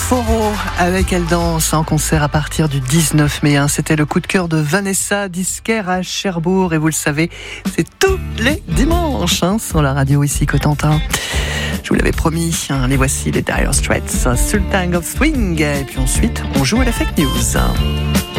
Foro avec Elle danse en concert à partir du 19 mai. C'était le coup de cœur de Vanessa, disquaire à Cherbourg. Et vous le savez, c'est tous les dimanches sur la radio ici Cotentin. Je vous l'avais promis, les voici, les Dire Straits, Sultan of Swing. Et puis ensuite, on joue à la fake news.